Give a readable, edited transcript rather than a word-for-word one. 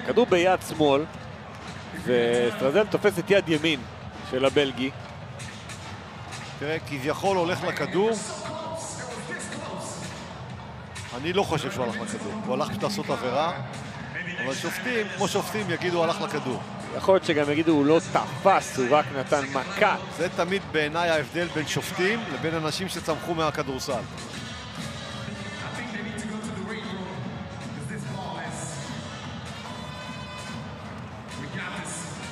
הכדור ביד שמאל, וסטרזל תופס את יד ימין של הבלגי. תראה, כביכול הולך לכדור. אני לא חושב שהוא הלך לכדור, הוא הלך פשוט לעשות עבירה, אבל שופטים, כמו שופטים, יגידו הוא הלך לכדור. יכול להיות שגם יגידו הוא לא תפס, הוא רק נתן מכה. זה תמיד בעיניי ההבדל בין שופטים לבין אנשים שצמחו מהכדורסל.